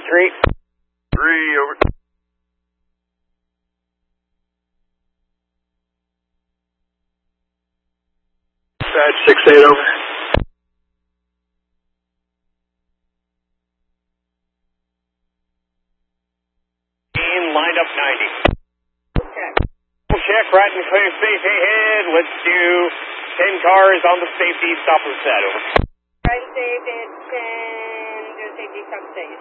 Street. 3, over. Dispatch 6-8, over. Lined up 90. Okay. Check, right and clear, safe ahead. Let's do 10 cars on the safety stop and set, over. Right and safe, it's 10, do safety stop and set.